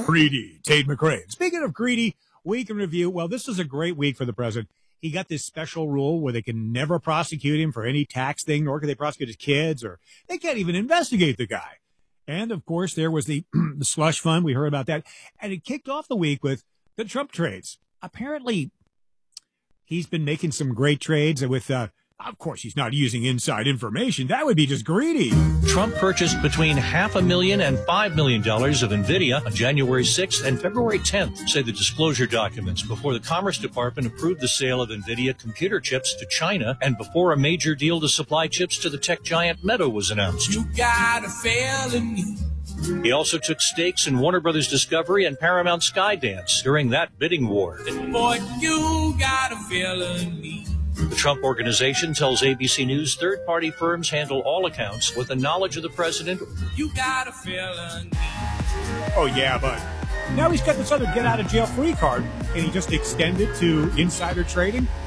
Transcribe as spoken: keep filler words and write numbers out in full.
Greedy, Tate McRae. Speaking of greedy, week in review. Well, this is a great week for the president. He got this special rule where they can never prosecute him for any tax thing, nor can they prosecute his kids, or they can't even investigate the guy. And, of course, there was the, the slush fund. We heard about that. And it kicked off the week with the Trump trades. Apparently, he's been making some great trades with, uh, of course, he's not using inside information. That would be just greedy. Trump purchased between half a million and five million dollars of NVIDIA on January sixth and February tenth, say the disclosure documents, before the Commerce Department approved the sale of NVIDIA computer chips to China and before a major deal to supply chips to the tech giant Meta was announced. You got a felony. He also took stakes in Warner Brothers Discovery and Paramount Skydance during that bidding war. Boy, you got a felony. The Trump Organization tells A B C News third-party firms handle all accounts with the knowledge of the president. You got a felony. Oh, yeah, but now he's got this other get-out-of-jail-free card, and he just extended to insider trading.